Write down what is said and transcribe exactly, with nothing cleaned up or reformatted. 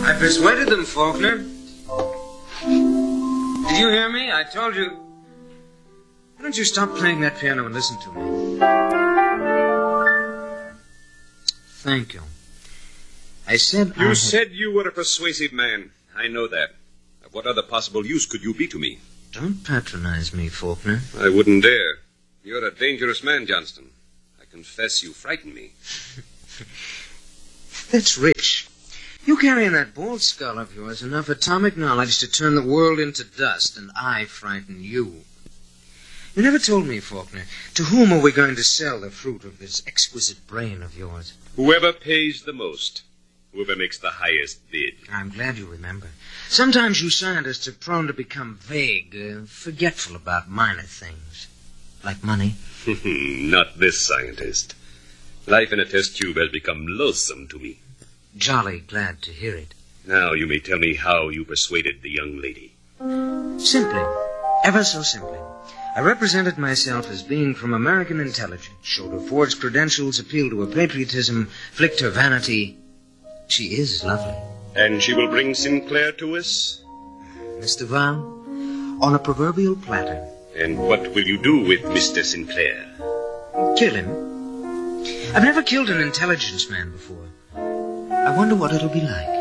I persuaded them, Faulkner. Did you hear me? I told you. Why don't you stop playing that piano and listen to me? Thank you. I said You I said you were a persuasive man. I know that. What other possible use could you be to me? Don't patronize me, Faulkner. I wouldn't dare. You're a dangerous man, Johnston. I confess you frighten me. That's rich. You carry in that bald skull of yours enough atomic knowledge to turn the world into dust, and I frighten you. You never told me, Faulkner, to whom are we going to sell the fruit of this exquisite brain of yours? Whoever pays the most. Whoever makes the highest bid. I'm glad you remember. Sometimes you scientists are prone to become vague, uh, forgetful about minor things. Like money. Not this scientist. Life in a test tube has become loathsome to me. Jolly glad to hear it. Now you may tell me how you persuaded the young lady. Simply. Ever so simply. I represented myself as being from American intelligence, showed her forged credentials, appealed to her patriotism, flicked her vanity. She is lovely. And she will bring Sinclair to us? Mister Val, on a proverbial platter. And what will you do with Mister Sinclair? Kill him. I've never killed an intelligence man before. I wonder what it'll be like.